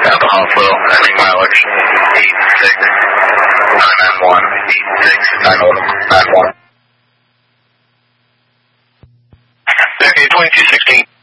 At the hospital, ending mileage 86991, 86991. Okay, 2216.